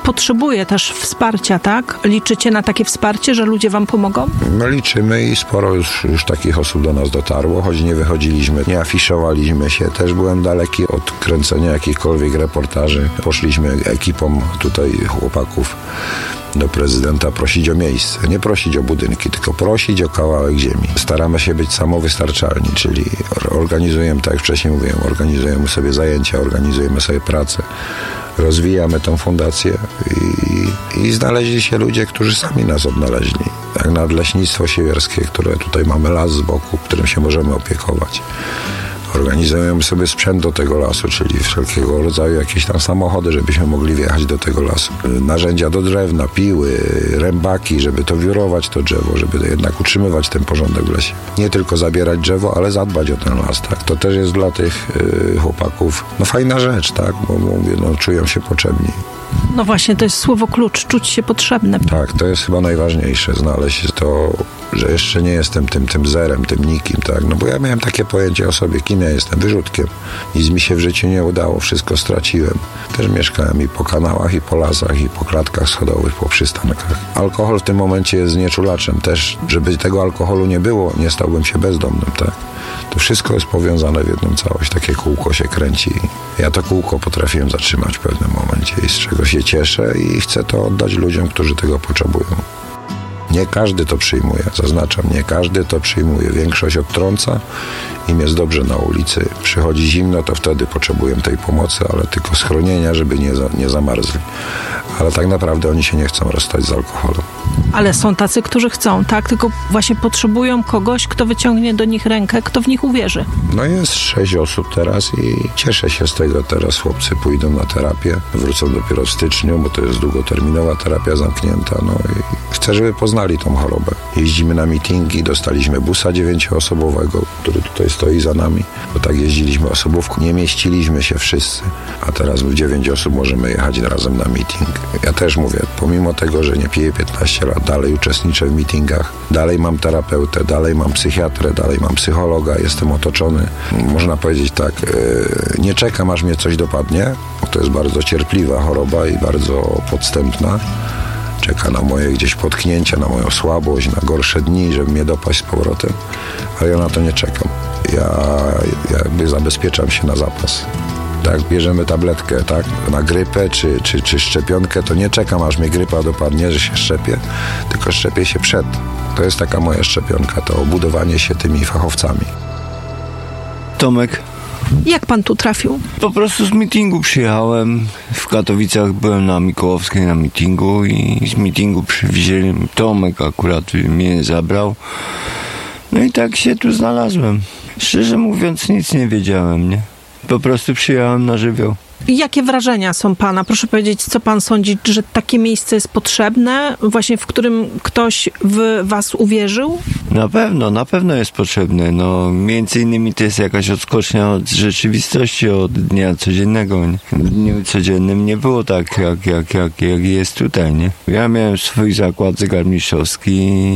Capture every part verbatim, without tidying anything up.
potrzebuje też wsparcia, tak? Liczycie na takie wsparcie, że ludzie wam pomogą? No liczymy i sporo już, już takich osób do nas dotarło, choć nie wychodziliśmy, nie afiszowaliśmy się. Też byłem daleki od kręcenia jakichkolwiek reportaży. Poszliśmy ekipą tutaj chłopaków do prezydenta prosić o miejsce. Nie prosić o budynki, tylko prosić o kawałek ziemi. Staramy się być samowystarczalni, czyli organizujemy, tak jak wcześniej mówiłem, organizujemy sobie zajęcia, organizujemy sobie pracę, rozwijamy tą fundację i, i znaleźli się ludzie, którzy sami nas odnaleźli. Jak Nadleśnictwo Siewierskie, które tutaj mamy las z boku, którym się możemy opiekować. Organizujemy sobie sprzęt do tego lasu, czyli wszelkiego rodzaju jakieś tam samochody, żebyśmy mogli wjechać do tego lasu. Narzędzia do drewna, piły, rębaki, żeby to wiórować to drzewo, żeby jednak utrzymywać ten porządek w lesie. Nie tylko zabierać drzewo, ale zadbać o ten las, tak? To też jest dla tych y, chłopaków no fajna rzecz, tak? Bo mówię, no, czują się potrzebni. No właśnie, to jest słowo klucz, czuć się potrzebnym. Tak, to jest chyba najważniejsze, znaleźć to, że jeszcze nie jestem tym, tym zerem, tym nikim, tak? No bo ja miałem takie pojęcie o sobie, kim ja jestem, wyrzutkiem. Nic mi się w życiu nie udało, wszystko straciłem. Też mieszkałem i po kanałach, i po lasach, i po klatkach schodowych, po przystankach. Alkohol w tym momencie jest znieczulaczem też. Żeby tego alkoholu nie było, nie stałbym się bezdomnym, tak? To wszystko jest powiązane w jedną całość, takie kółko się kręci. Ja to kółko potrafiłem zatrzymać w pewnym momencie i z czego się cieszę i chcę to oddać ludziom, którzy tego potrzebują. Nie każdy to przyjmuje, zaznaczam, nie każdy to przyjmuje. Większość odtrąca, im jest dobrze na ulicy. Przychodzi zimno, to wtedy potrzebują tej pomocy, ale tylko schronienia, żeby nie, za, nie zamarzli. Ale tak naprawdę oni się nie chcą rozstać z alkoholem. Ale są tacy, którzy chcą, tak? Tylko właśnie potrzebują kogoś, kto wyciągnie do nich rękę, kto w nich uwierzy. No jest sześć osób teraz i cieszę się z tego. Teraz chłopcy pójdą na terapię. Wrócą dopiero w styczniu, bo to jest długoterminowa terapia zamknięta. No i chcę, żeby poznali tą chorobę. Jeździmy na mitingi, dostaliśmy busa dziewięcioosobowego, który tutaj stoi za nami, bo tak jeździliśmy osobówką. Nie mieściliśmy się wszyscy, a teraz w dziewięć osób możemy jechać razem na meeting. Ja też mówię, pomimo tego, że nie piję piętnaście lat, dalej uczestniczę w meetingach, dalej mam terapeutę, dalej mam psychiatrę, dalej mam psychologa, jestem otoczony. Można powiedzieć tak, yy, nie czekam, aż mnie coś dopadnie, bo to jest bardzo cierpliwa choroba i bardzo podstępna. Czeka na moje gdzieś potknięcia, na moją słabość, na gorsze dni, żeby mnie dopaść z powrotem, ale ja na to nie czekam. Ja jakby zabezpieczam się na zapas. Tak, bierzemy tabletkę, tak, na grypę czy, czy, czy szczepionkę, to nie czekam, aż mnie grypa dopadnie, że się szczepię, tylko szczepię się przed. To jest taka moja szczepionka, to obudowanie się tymi fachowcami. Tomek. Jak pan tu trafił? Po prostu z meetingu przyjechałem. W Katowicach byłem na Mikołowskiej na meetingu i z meetingu przywieźli. Tomek akurat mnie zabrał. No i tak się tu znalazłem. Szczerze mówiąc, nic nie wiedziałem, nie? Po prostu przyjechałem na żywioł. Jakie wrażenia są pana? Proszę powiedzieć, co pan sądzi, że takie miejsce jest potrzebne, właśnie w którym ktoś w was uwierzył? Na pewno, na pewno jest potrzebne. No, między innymi to jest jakaś odskocznia od rzeczywistości, od dnia codziennego. Nie? W dniu codziennym nie było tak, jak, jak, jak, jak jest tutaj, nie? Ja miałem swój zakład zegarmistrzowski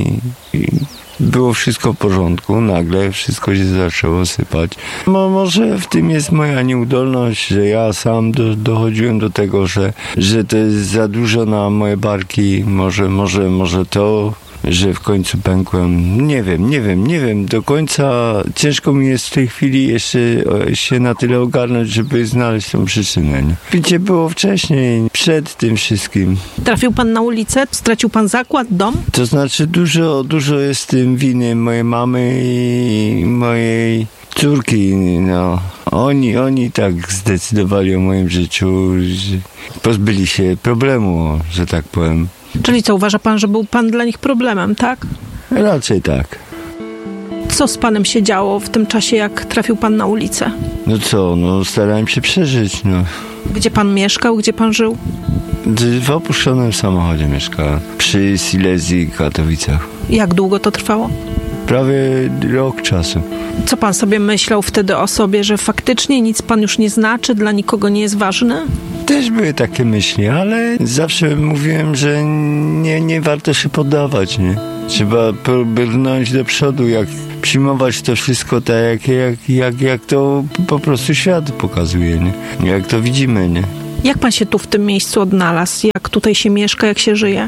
i było wszystko w porządku, nagle wszystko się zaczęło sypać. No, może w tym jest moja nieudolność, że ja sam do, dochodziłem do tego, że, że to jest za dużo na moje barki, może, może, może to, że w końcu pękłem. Nie wiem, nie wiem, nie wiem. Do końca ciężko mi jest w tej chwili jeszcze się na tyle ogarnąć, żeby znaleźć tą przyczynę. Nie? Picie było wcześniej, przed tym wszystkim. Trafił pan na ulicę? Stracił pan zakład, dom? To znaczy dużo, dużo jest w tym winy mojej mamy i mojej córki, no. Oni, oni tak zdecydowali o moim życiu, że pozbyli się problemu, że tak powiem. Czyli co, uważa pan, że był pan dla nich problemem, tak? Raczej tak. Co z panem się działo w tym czasie, jak trafił pan na ulicę? No co, no starałem się przeżyć, no. Gdzie pan mieszkał, gdzie pan żył? W opuszczonym samochodzie mieszkałem, przy Silesii w Katowicach. Jak długo to trwało? Prawie rok czasu. Co pan sobie myślał wtedy o sobie, że faktycznie nic pan już nie znaczy, dla nikogo nie jest ważny? Też były takie myśli, ale zawsze mówiłem, że nie, nie warto się poddawać, nie? Trzeba brnąć do przodu, jak przyjmować to wszystko tak, jak, jak, jak, jak to po prostu świat pokazuje, nie? Jak to widzimy, nie? Jak pan się tu w tym miejscu odnalazł? Jak tutaj się mieszka, jak się żyje?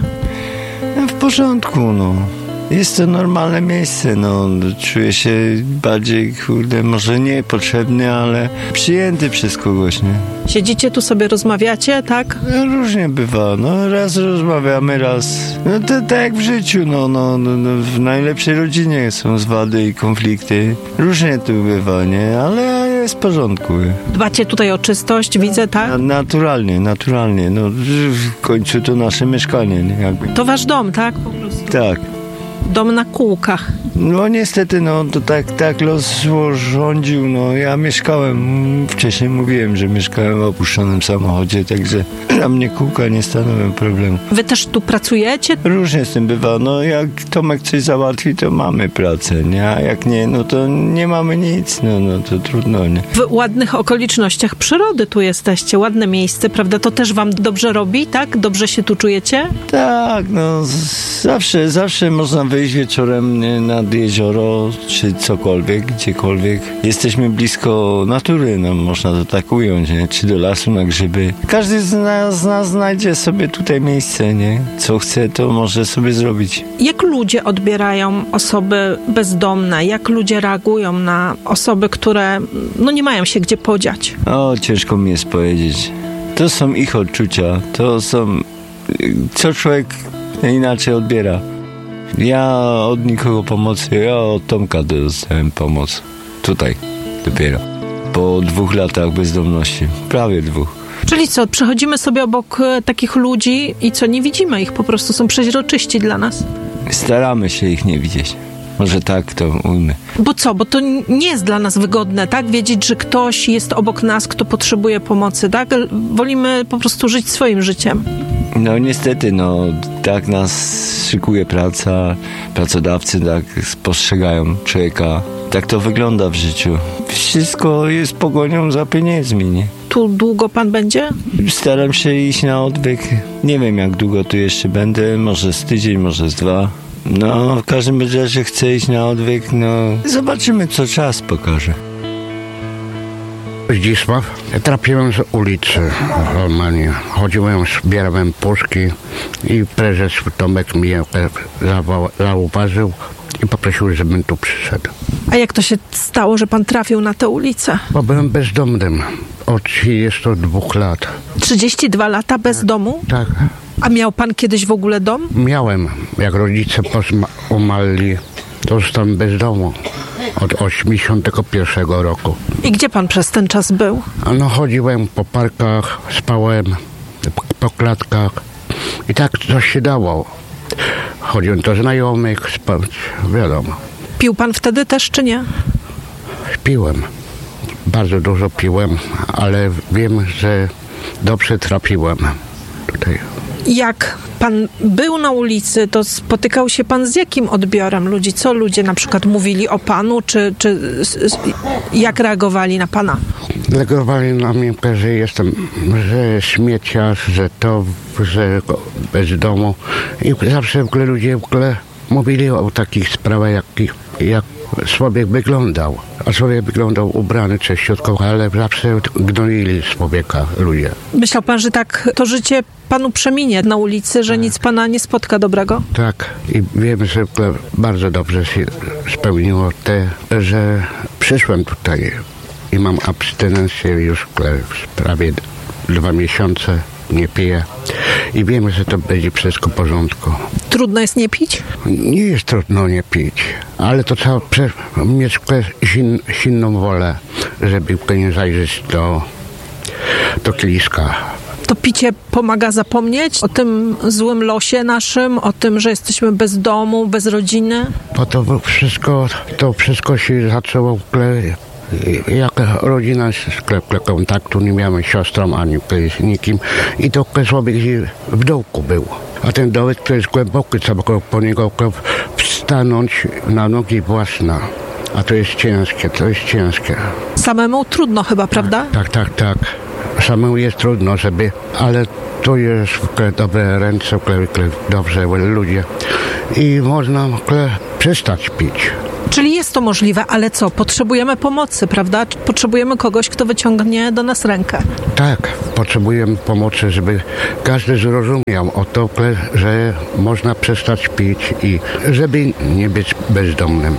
W porządku, no. Jest to normalne miejsce, no. Czuję się bardziej, kurde, może nie potrzebny, ale przyjęty przez kogoś, nie? Siedzicie tu sobie, rozmawiacie, tak? No, różnie bywa, no. Raz rozmawiamy, raz... No to tak jak w życiu, no, no, no, no. W najlepszej rodzinie są zwady i konflikty. Różnie tu bywa, nie? Ale jest w porządku. Dbacie tutaj o czystość, widzę, tak? Na, naturalnie, naturalnie. No, w końcu to nasze mieszkanie, nie? Jakby. To wasz dom, tak? Po prostu. Tak. Dom na kółkach. No niestety, no to tak, tak los rządził, no ja mieszkałem, wcześniej mówiłem, że mieszkałem w opuszczonym samochodzie, także dla mnie kółka nie stanowią problemu. Wy też tu pracujecie? Różnie z tym bywa, no jak Tomek coś załatwi, to mamy pracę, nie? A jak nie, no to nie mamy nic, no, no to trudno, nie? W ładnych okolicznościach przyrody tu jesteście, ładne miejsce, prawda? To też wam dobrze robi, tak? Dobrze się tu czujecie? Tak, no zawsze, zawsze można wyjść wieczorem nie, nad jezioro, czy cokolwiek, gdziekolwiek. Jesteśmy blisko natury, no można to tak ująć, nie? Czy do lasu na grzyby. Każdy z nas, z nas znajdzie sobie tutaj miejsce, nie? Co chce, to może sobie zrobić. Jak ludzie odbierają osoby bezdomne? Jak ludzie reagują na osoby, które no nie mają się gdzie podziać? O, ciężko mi jest powiedzieć. To są ich odczucia, to są... Co człowiek inaczej odbiera. Ja od nikogo pomocy, ja od Tomka dostałem pomoc. Tutaj dopiero. Po dwóch latach bezdomności. Prawie dwóch. Czyli co, przechodzimy sobie obok takich ludzi i co, nie widzimy ich, po prostu są przeźroczyści dla nas? Staramy się ich nie widzieć. Może tak to ujmę. Bo co, bo to nie jest dla nas wygodne, tak? Wiedzieć, że ktoś jest obok nas, kto potrzebuje pomocy, tak? Wolimy po prostu żyć swoim życiem. No niestety, no tak nas szykuje praca, pracodawcy tak postrzegają człowieka. Tak to wygląda w życiu. Wszystko jest pogonią za pieniędzmi, nie? Tu długo pan będzie? Staram się iść na odwyk. Nie wiem, jak długo tu jeszcze będę, może z tydzień, może z dwa. No, w każdym razie chcę iść na odwyk, no zobaczymy, co czas pokaże. Zdzisław. Trafiłem z ulicy normalnie. Chodziłem, zbierałem puszki i prezes Tomek mnie zauważył i poprosił, żebym tu przyszedł. A jak to się stało, że pan trafił na tę ulicę? Bo byłem bezdomnym od trzydziestu dwóch lat. trzydzieści dwa lata bez domu? Tak. A miał pan kiedyś w ogóle dom? Miałem. Jak rodzice umarli, to zostałem bez domu. Od osiemdziesiątego pierwszego roku. I gdzie pan przez ten czas był? No chodziłem po parkach, spałem po klatkach i tak coś się dało. Chodziłem do znajomych, spać, wiadomo. Pił pan wtedy też, czy nie? Piłem. Bardzo dużo piłem, ale wiem, że dobrze trafiłem tutaj. Jak pan był na ulicy, to spotykał się pan z jakim odbiorem ludzi? Co ludzie na przykład mówili o panu, czy, czy jak reagowali na pana? Reagowali na mnie, że jestem, że śmieciarz, że to, że bez domu. I zawsze w ogóle ludzie w ogóle mówili o takich sprawach, jak, jak człowiek wyglądał. A człowiek wyglądał ubrany czyściutko, ale zawsze gnoili człowieka ludzie. Myślał pan, że tak to życie panu przeminie na ulicy, że nic pana nie spotka dobrego? Tak. I wiem, że bardzo dobrze się spełniło te, że przyszłem tutaj i mam abstynencję już prawie dwa miesiące. Nie piję i wiemy, że to będzie wszystko w porządku. Trudno jest nie pić? Nie jest trudno nie pić, ale to trzeba prze- mieć sin- silną wolę, żeby nie zajrzeć do, do kieliszka. To picie pomaga zapomnieć o tym złym losie naszym, o tym, że jesteśmy bez domu, bez rodziny? Bo to wszystko, to wszystko się zaczęło w ogóle. Jak rodzina sklep kontaktu, nie miałem siostrą ani nikim i to człowiek w dołku był. A ten dołek to jest głęboki, trzeba po niego wstanąć na nogi własne. A to jest ciężkie, to jest ciężkie. Samemu trudno chyba, prawda? Tak, tak, tak. Samemu jest trudno, żeby, ale to jest dobre ręce, dobrze ludzie i można przestać pić. Czyli jest to możliwe, ale co? Potrzebujemy pomocy, prawda? Potrzebujemy kogoś, kto wyciągnie do nas rękę. Tak, potrzebujemy pomocy, żeby każdy zrozumiał o to, że można przestać pić i żeby nie być bezdomnym.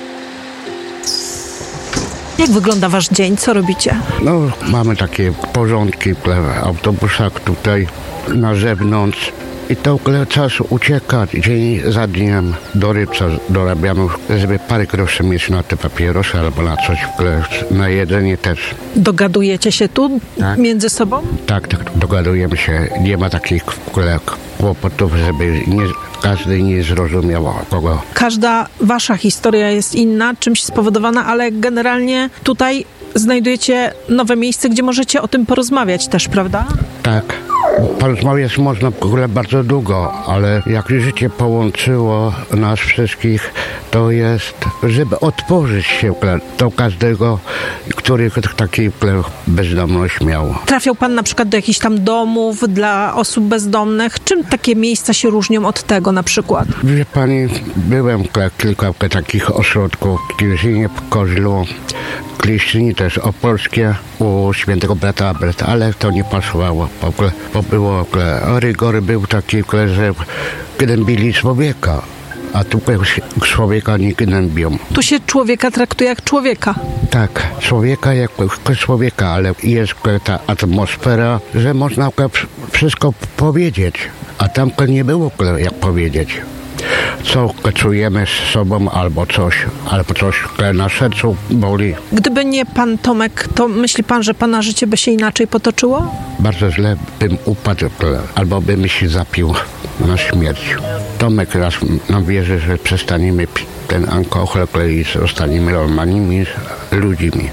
Jak wygląda wasz dzień? Co robicie? No, mamy takie porządki w autobusach tutaj na zewnątrz. I to czas ucieka dzień za dniem. Do rybca dorabiamy, żeby parę groszy mieć na te papierosy albo na coś, na jedzenie też. Dogadujecie się tu tak? między sobą? Tak, tak, dogadujemy się. Nie ma takich kłopotów, żeby nie, każdy nie zrozumiał kogo. Każda wasza historia jest inna, czymś spowodowana, ale generalnie tutaj znajdujecie nowe miejsce, gdzie możecie o tym porozmawiać też, prawda? Tak. Porozmawiać można w ogóle bardzo długo, ale jak życie połączyło nas wszystkich, to jest, żeby otworzyć się do każdego, który taki bezdomność miał. Trafiał pan na przykład do jakichś tam domów dla osób bezdomnych? Czym takie miejsca się różnią od tego na przykład? Wie pani, byłem w kilka takich ośrodków, w Kilżynie, w Koźlu, w Kliszczynie też opolskie, u świętego brata Alberta, ale to nie pasowało. Bo było, rygor był taki, że gnębili człowieka, a tu człowieka nie gnębią. Tu się człowieka traktuje jak człowieka. Tak, człowieka jak człowieka, ale jest ta atmosfera, że można wszystko powiedzieć, a tam nie było jak powiedzieć. Co czujemy z sobą, albo coś, albo coś na sercu boli. Gdyby nie pan Tomek, to myśli pan, że pana życie by się inaczej potoczyło? Bardzo źle bym upadł, albo bym się zapił na śmierć. Tomek raz nam wierzy, że przestaniemy pić ten alkohol i zostaniemy normalnymi ludźmi.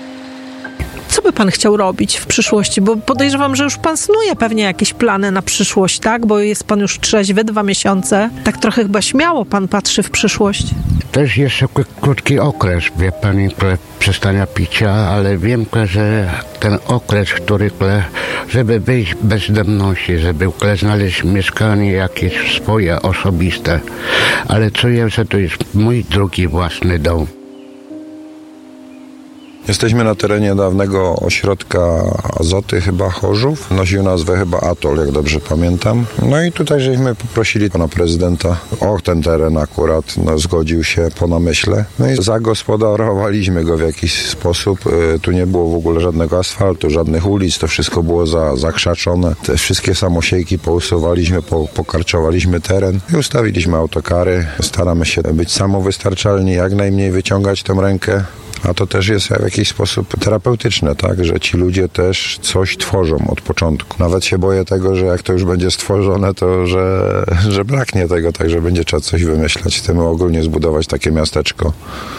Co by pan chciał robić w przyszłości? Bo podejrzewam, że już pan snuje pewnie jakieś plany na przyszłość, tak? Bo jest pan już trzeźwy, dwa miesiące. Tak trochę chyba śmiało pan patrzy w przyszłość. Też jeszcze krótki okres, wie pani, przestania picia, ale wiem, że ten okres, który, żeby wyjść z bezdomności, żeby znaleźć mieszkanie jakieś swoje, osobiste, ale czuję, że to jest mój drugi własny dom. Jesteśmy na terenie dawnego ośrodka Azoty, chyba Chorzów. Nosił nazwę chyba Atol, jak dobrze pamiętam. No i tutaj żeśmy poprosili pana prezydenta o ten teren akurat, no, zgodził się po namyśle. No i zagospodarowaliśmy go w jakiś sposób. Tu nie było w ogóle żadnego asfaltu, żadnych ulic, to wszystko było za, zakrzaczone. Te wszystkie samosiejki pousuwaliśmy, po, pokarczowaliśmy teren i ustawiliśmy autokary. Staramy się być samowystarczalni, jak najmniej wyciągać tę rękę. A to też jest w jakiś sposób terapeutyczne, tak, że ci ludzie też coś tworzą od początku. Nawet się boję tego, że jak to już będzie stworzone, to że, że braknie tego, także będzie trzeba coś wymyślać. Chcemy ogólnie zbudować takie miasteczko.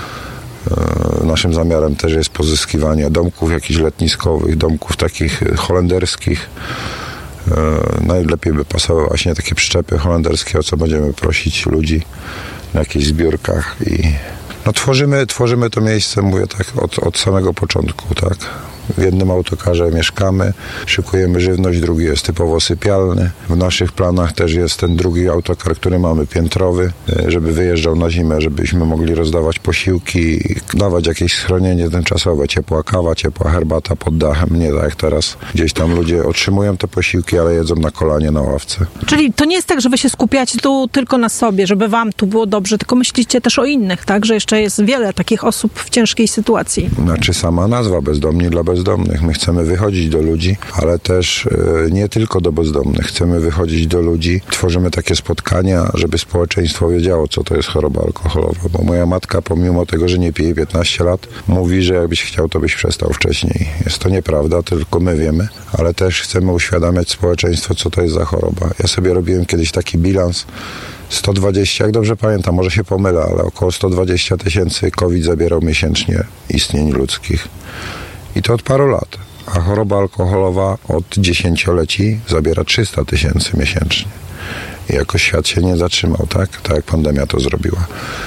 Naszym zamiarem też jest pozyskiwanie domków jakichś letniskowych, domków takich holenderskich. Najlepiej by pasowały właśnie takie przyczepy holenderskie, o co będziemy prosić ludzi na jakichś zbiórkach i no tworzymy, tworzymy to miejsce, mówię tak, od, od samego początku, tak. W jednym autokarze mieszkamy, szykujemy żywność, drugi jest typowo sypialny. W naszych planach też jest ten drugi autokar, który mamy piętrowy, żeby wyjeżdżał na zimę, żebyśmy mogli rozdawać posiłki, dawać jakieś schronienie tymczasowe, ciepła kawa, ciepła herbata pod dachem, nie tak jak teraz. Gdzieś tam ludzie otrzymują te posiłki, ale jedzą na kolanie na ławce. Czyli to nie jest tak, że wy się skupiacie tu tylko na sobie, żeby wam tu było dobrze, tylko myślicie też o innych, tak? Że jeszcze jest wiele takich osób w ciężkiej sytuacji. Znaczy sama nazwa Bezdomni dla bezdomnych. My chcemy wychodzić do ludzi, ale też e, nie tylko do bezdomnych. Chcemy wychodzić do ludzi. Tworzymy takie spotkania, żeby społeczeństwo wiedziało, co to jest choroba alkoholowa. Bo moja matka, pomimo tego, że nie pije piętnaście lat, mówi, że jakbyś chciał, to byś przestał wcześniej. Jest to nieprawda, tylko my wiemy, ale też chcemy uświadamiać społeczeństwo, co to jest za choroba. Ja sobie robiłem kiedyś taki bilans. sto dwadzieścia, jak dobrze pamiętam, może się pomylę, ale około sto dwadzieścia tysięcy COVID zabierał miesięcznie istnień ludzkich. I to od paru lat. A choroba alkoholowa od dziesięcioleci zabiera trzysta tysięcy miesięcznie. I jakoś świat się nie zatrzymał, tak? Tak jak pandemia to zrobiła.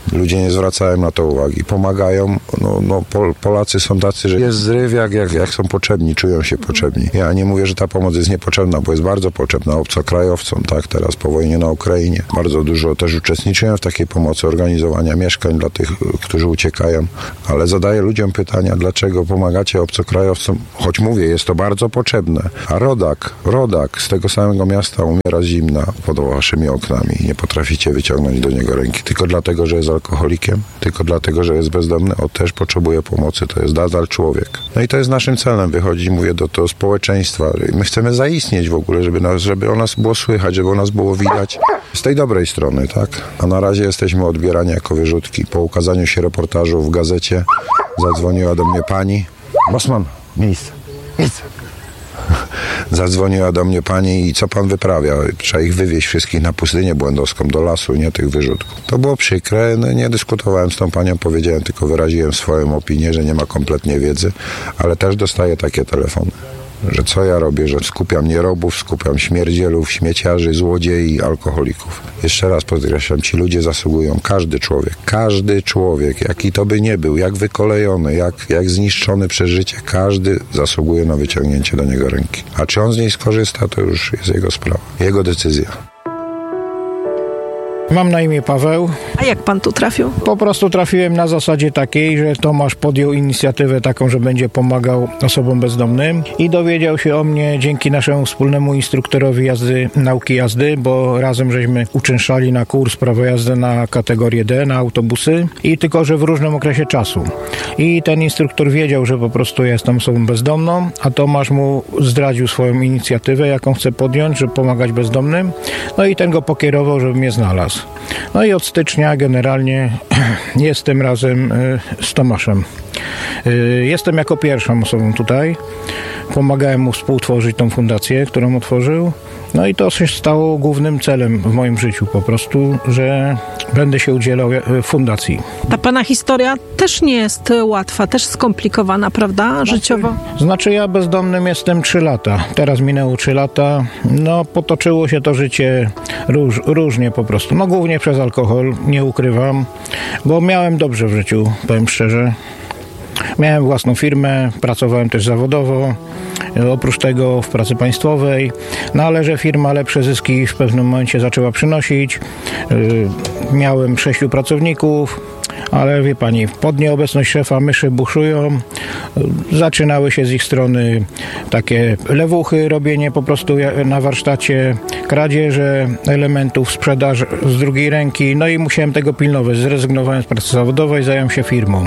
Ludzie nie zwracają na to uwagi. Pomagają. No, no, Pol- Polacy są tacy, że jest zryw, jak, jak, jak są potrzebni, czują się potrzebni. Ja nie mówię, że ta pomoc jest niepotrzebna, bo jest bardzo potrzebna obcokrajowcom, tak, teraz po wojnie na Ukrainie. Bardzo dużo też uczestniczyłem w takiej pomocy, organizowania mieszkań dla tych, którzy uciekają, ale zadaję ludziom pytania, dlaczego pomagacie obcokrajowcom, choć mówię, jest to bardzo potrzebne. A rodak, rodak z tego samego miasta umiera z zimna pod waszymi oknami i nie potraficie wyciągnąć do niego ręki, tylko dlatego, że jest alkoholikiem, tylko dlatego, że jest bezdomny, on też potrzebuje pomocy, to jest nadal człowiek. No i to jest naszym celem, wychodzić, mówię, do tego społeczeństwa. My chcemy zaistnieć w ogóle, żeby, nas, żeby o nas było słychać, żeby o nas było widać z tej dobrej strony, tak? A na razie jesteśmy odbierani jako wyrzutki. Po ukazaniu się reportażu w gazecie zadzwoniła do mnie pani. Bosman, miejsce, miejsce. Zadzwoniła do mnie pani i co pan wyprawia? Trzeba ich wywieźć wszystkich na pustynię błędowską, do lasu, nie tych wyrzutków. To było przykre, no nie dyskutowałem z tą panią, powiedziałem, tylko wyraziłem swoją opinię, że nie ma kompletnie wiedzy, ale też dostaję takie telefony, że co ja robię, że skupiam nierobów, skupiam śmierdzielów, śmieciarzy, złodziei, alkoholików. Jeszcze raz podkreślam, ci ludzie zasługują, każdy człowiek, każdy człowiek, jaki to by nie był, jak wykolejony, jak, jak zniszczony przez życie, każdy zasługuje na wyciągnięcie do niego ręki. A czy on z niej skorzysta, to już jest jego sprawa, jego decyzja. Mam na imię Paweł. A jak pan tu trafił? Po prostu trafiłem na zasadzie takiej, że Tomasz podjął inicjatywę taką, że będzie pomagał osobom bezdomnym i dowiedział się o mnie dzięki naszemu wspólnemu instruktorowi jazdy, nauki jazdy, bo razem żeśmy uczęszczali na kurs prawa jazdy na kategorię D, na autobusy i tylko, że w różnym okresie czasu. I ten instruktor wiedział, że po prostu ja jestem osobą bezdomną, a Tomasz mu zdradził swoją inicjatywę, jaką chce podjąć, żeby pomagać bezdomnym. No i ten go pokierował, żeby mnie znalazł. No i od stycznia generalnie jestem razem z Tomaszem. Jestem jako pierwszą osobą tutaj. Pomagałem mu współtworzyć tą fundację, którą otworzył. No i to się stało głównym celem w moim życiu po prostu, że będę się udzielał fundacji. Ta pana historia też nie jest łatwa, też skomplikowana, prawda, życiowo? Znaczy ja bezdomnym jestem trzy lata. Teraz minęło trzy lata. No potoczyło się to życie róż, różnie po prostu. No głównie przez alkohol, nie ukrywam, bo miałem dobrze w życiu, powiem szczerze. Miałem własną firmę, pracowałem też zawodowo, oprócz tego w pracy państwowej, no ale że firma lepsze zyski w pewnym momencie zaczęła przynosić. Miałem sześciu pracowników, ale wie pani, pod nieobecność szefa myszy buszują. Zaczynały się z ich strony takie lewuchy, robienie po prostu na warsztacie, kradzieże elementów, sprzedaż z drugiej ręki, no i musiałem tego pilnować. Zrezygnowałem z pracy zawodowej, zająłem się firmą.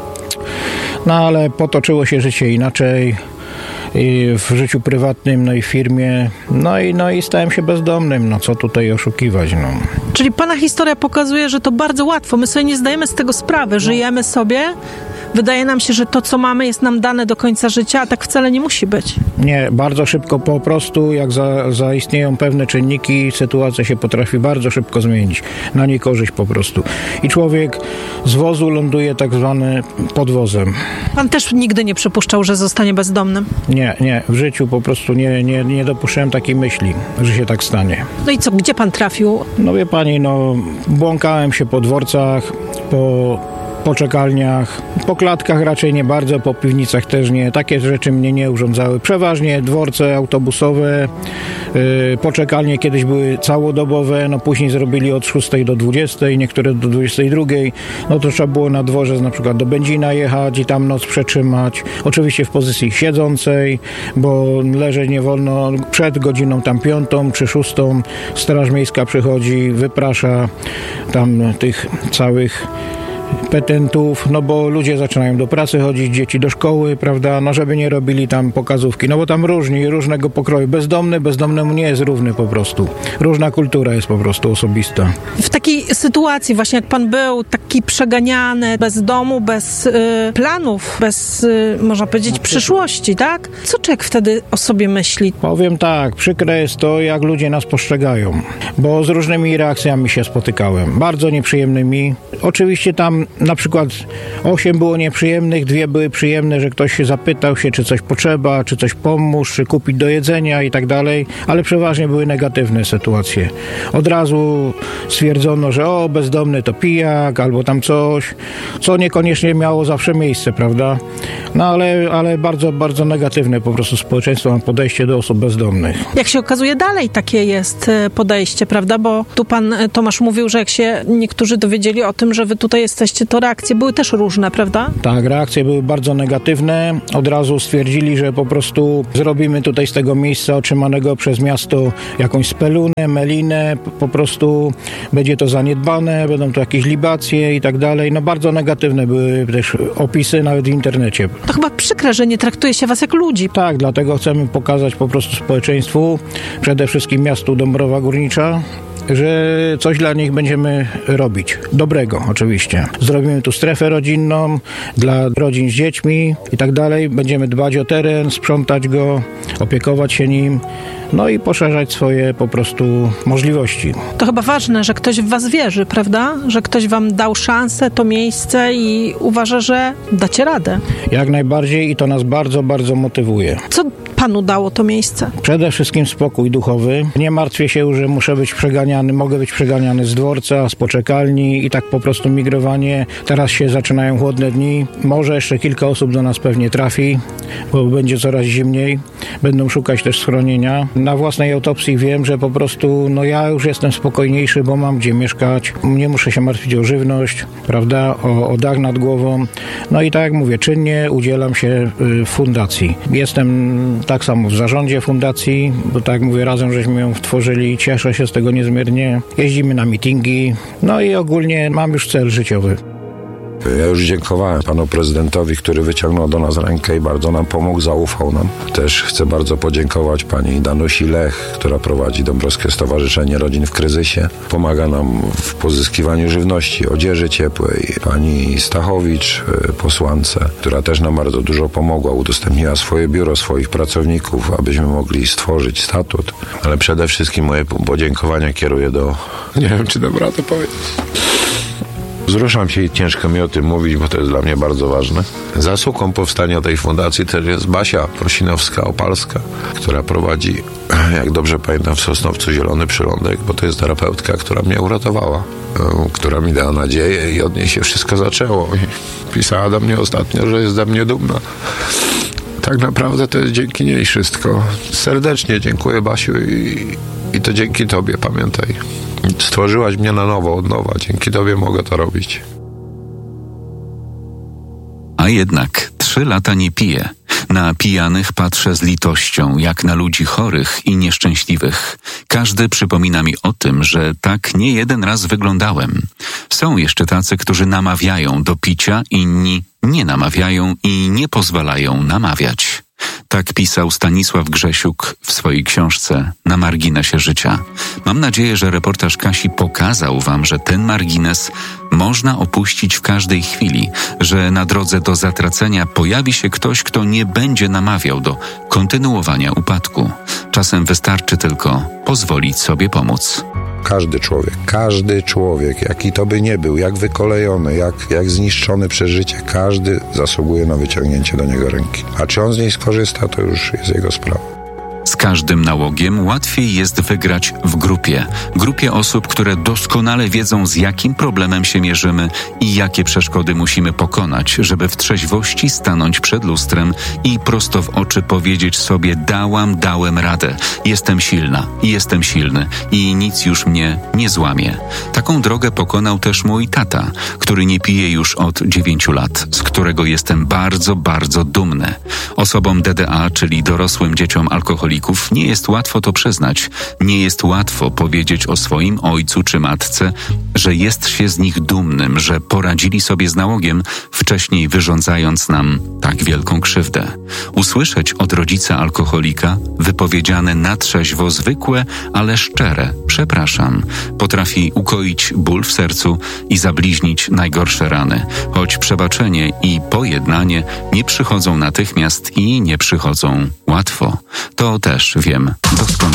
No ale potoczyło się życie inaczej i w życiu prywatnym, no i w firmie, no i, no i stałem się bezdomnym, no co tutaj oszukiwać, no. Czyli pana historia pokazuje, że to bardzo łatwo, my sobie nie zdajemy z tego sprawy, żyjemy sobie, wydaje nam się, że to, co mamy, jest nam dane do końca życia, a tak wcale nie musi być. Nie, bardzo szybko po prostu, jak za, zaistnieją pewne czynniki, sytuacja się potrafi bardzo szybko zmienić, na niekorzyść po prostu. I człowiek z wozu ląduje tak zwany pod wozem. Pan też nigdy nie przypuszczał, że zostanie bezdomnym? Nie, nie, w życiu po prostu nie, nie, nie dopuszczałem takiej myśli, że się tak stanie. No i co, gdzie pan trafił? No wie pani, no błąkałem się po dworcach, po... po czekalniach, po klatkach raczej nie bardzo, po piwnicach też nie. Takie rzeczy mnie nie urządzały. Przeważnie dworce autobusowe, yy, poczekalnie kiedyś były całodobowe, no później zrobili od szóstej do dwudziestej, niektóre do dwudziestej drugiej. No to trzeba było na dworze na przykład do Będzina jechać i tam noc przetrzymać. Oczywiście w pozycji siedzącej, bo leżeć nie wolno. Przed godziną tam piątą czy szóstą Straż Miejska przychodzi, wyprasza tam tych całych petentów, no bo ludzie zaczynają do pracy chodzić, dzieci do szkoły, prawda, no żeby nie robili tam pokazówki, no bo tam różni, różnego pokroju. Bezdomny, bezdomnemu nie jest równy po prostu. Różna kultura jest po prostu osobista. W takiej sytuacji właśnie jak pan był, taki przeganiany, bez domu, bez y, planów, bez, y, można powiedzieć, przyszłości, tak? Co człowiek wtedy o sobie myśli? Powiem tak, przykre jest to, jak ludzie nas postrzegają, bo z różnymi reakcjami się spotykałem, bardzo nieprzyjemnymi. Oczywiście tam tam na przykład osiem było nieprzyjemnych, dwie były przyjemne, że ktoś się zapytał się, czy coś potrzeba, czy coś pomóż, czy kupić do jedzenia i tak dalej, ale przeważnie były negatywne sytuacje. Od razu stwierdzono, że o, bezdomny to pijak, albo tam coś, co niekoniecznie miało zawsze miejsce, prawda? No ale, ale bardzo, bardzo negatywne po prostu społeczeństwo ma podejście do osób bezdomnych. Jak się okazuje, dalej takie jest podejście, prawda? Bo tu pan Tomasz mówił, że jak się niektórzy dowiedzieli o tym, że wy tutaj jesteście, to reakcje były też różne, prawda? Tak, reakcje były bardzo negatywne. Od razu stwierdzili, że po prostu zrobimy tutaj z tego miejsca otrzymanego przez miasto jakąś spelunę, melinę, po prostu będzie to zaniedbane, będą to jakieś libacje i tak dalej. No bardzo negatywne były też opisy nawet w internecie. To chyba przykre, że nie traktuje się was jak ludzi. Tak, dlatego chcemy pokazać po prostu społeczeństwu, przede wszystkim miastu Dąbrowa Górnicza, że coś dla nich będziemy robić. Dobrego oczywiście. Zrobimy tu strefę rodzinną dla rodzin z dziećmi i tak dalej. Będziemy dbać o teren, sprzątać go, opiekować się nim, no i poszerzać swoje po prostu możliwości. To chyba ważne, że ktoś w was wierzy, prawda? Że ktoś wam dał szansę, to miejsce i uważa, że dacie radę. Jak najbardziej i to nas bardzo, bardzo motywuje. Co panu dało to miejsce? Przede wszystkim spokój duchowy. Nie martwię się, że muszę być przeganiany, mogę być przeganiany z dworca, z poczekalni i tak po prostu migrowanie. Teraz się zaczynają chłodne dni. Może jeszcze kilka osób do nas pewnie trafi, bo będzie coraz zimniej. Będą szukać też schronienia. Na własnej autopsji wiem, że po prostu no ja już jestem spokojniejszy, bo mam gdzie mieszkać. Nie muszę się martwić o żywność, prawda, o, o dach nad głową. No i tak jak mówię, czynnie udzielam się w fundacji. Jestem tak samo w zarządzie fundacji, bo tak jak mówię, razem żeśmy ją tworzyli. Cieszę się z tego niezmiernie. Jeździmy na mityngi. No i ogólnie mam już cel życiowy. Ja już dziękowałem panu prezydentowi, który wyciągnął do nas rękę i bardzo nam pomógł, zaufał nam. Też chcę bardzo podziękować pani Danusi Lech, która prowadzi Dąbrowskie Stowarzyszenie Rodzin w Kryzysie. Pomaga nam w pozyskiwaniu żywności, odzieży ciepłej. Pani Stachowicz, posłance, która też nam bardzo dużo pomogła. Udostępniła swoje biuro, swoich pracowników, abyśmy mogli stworzyć statut. Ale przede wszystkim moje podziękowania kieruję do... Nie wiem, czy dam radę powiedzieć. Wzruszam się i ciężko mi o tym mówić, bo to jest dla mnie bardzo ważne. Zasługą powstania tej fundacji też jest Basia Prosinowska-Opalska, która prowadzi, jak dobrze pamiętam, w Sosnowcu Zielony Przylądek, bo to jest terapeutka, która mnie uratowała, która mi dała nadzieję i od niej się wszystko zaczęło. I pisała do mnie ostatnio, że jest ze mnie dumna. Tak naprawdę to jest dzięki niej wszystko. Serdecznie dziękuję, Basiu, i, i to dzięki tobie, pamiętaj. Stworzyłaś mnie na nowo, od nowa. Dzięki tobie mogę to robić. A jednak trzy lata nie piję. Na pijanych patrzę z litością, jak na ludzi chorych i nieszczęśliwych. Każdy przypomina mi o tym, że tak nie jeden raz wyglądałem. Są jeszcze tacy, którzy namawiają do picia, inni nie namawiają i nie pozwalają namawiać. Tak pisał Stanisław Grzesiuk w swojej książce Na marginesie życia. Mam nadzieję, że reportaż Kasi pokazał wam, że ten margines można opuścić w każdej chwili, że na drodze do zatracenia pojawi się ktoś, kto nie będzie namawiał do kontynuowania upadku. Czasem wystarczy tylko pozwolić sobie pomóc. Każdy człowiek, każdy człowiek, jaki to by nie był, jak wykolejony, jak, jak zniszczony przez życie, każdy zasługuje na wyciągnięcie do niego ręki. A czy on z niej skorzysta, to już jest jego sprawa. Z każdym nałogiem łatwiej jest wygrać w grupie. Grupie osób, które doskonale wiedzą, z jakim problemem się mierzymy i jakie przeszkody musimy pokonać, żeby w trzeźwości stanąć przed lustrem i prosto w oczy powiedzieć sobie: dałam, dałem radę, jestem silna, jestem silny i nic już mnie nie złamie. Taką drogę pokonał też mój tata, który nie pije już od dziewięciu lat, z którego jestem bardzo, bardzo dumny. Osobom D D A, czyli dorosłym dzieciom alkoholików, nie jest łatwo to przyznać. Nie jest łatwo powiedzieć o swoim ojcu czy matce, że jest się z nich dumnym, że poradzili sobie z nałogiem, wcześniej wyrządzając nam tak wielką krzywdę. Usłyszeć od rodzica alkoholika wypowiedziane na trzeźwo zwykłe, ale szczere przepraszam, potrafi ukoić ból w sercu i zabliźnić najgorsze rany, choć przebaczenie i pojednanie nie przychodzą natychmiast i nie przychodzą łatwo. To też wiem doskonale.